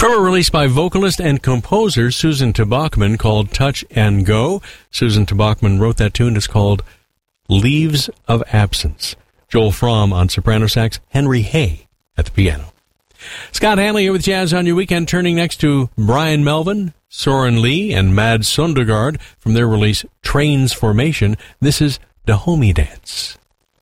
From a release by vocalist and composer Susan Tabachman called Touch and Go. Susan Tabachman wrote that tune. It's called Leaves of Absence. Joel Fromm on soprano sax, Henry Hay at the piano. Scott Hanley here with Jazz on Your Weekend, turning next to Brian Melvin, Soren Lee, and Mads Søndergaard from their release Trains Formation. This is Dahomey Dance.